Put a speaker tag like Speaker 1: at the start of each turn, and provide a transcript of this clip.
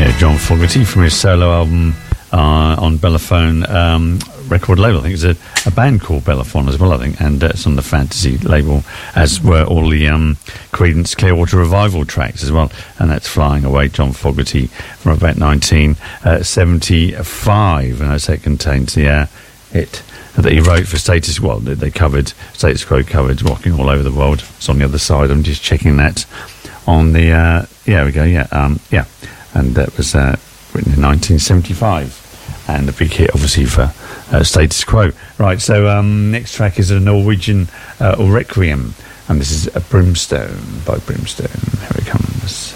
Speaker 1: Yeah, John Fogerty from his solo album on Bellaphone record label. I think it's a band called Bellaphone as well, I think, and it's on the Fantasy label, as were all the Creedence Clearwater Revival tracks as well, and that's Flying Away, John Fogerty, from about 1975, and as it contains the hit that he wrote for Status Quo. They covered, Status Quo covered Rocking All Over the World. It's on the other side. I'm just checking that on the yeah, we go, yeah, and that was written in 1975, and a big hit obviously for Status Quo. Right, so next track is a Norwegian Requiem, and this is a Brimstone by Brimstone. Here it comes.